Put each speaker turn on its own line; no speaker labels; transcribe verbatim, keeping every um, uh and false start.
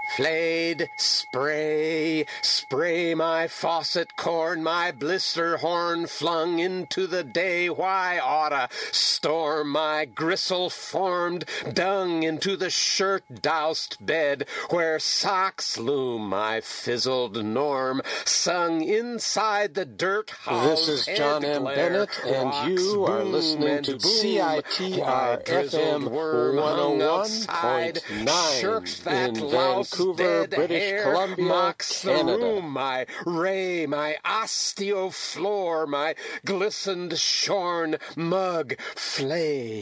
Flayed, spray, spray my faucet corn, my blister horn flung into the day. Why oughta storm my gristle-formed dung into the shirt-doused bed, where socks loom my fizzled norm, sung inside the dirt house.
This is John M. Bennett, and you are listening to C I T R F M one oh one point nine in Vancouver, British Columbia,
mocks the
Canada.
room, my ray, my osteo floor, my glistened shorn mug flay.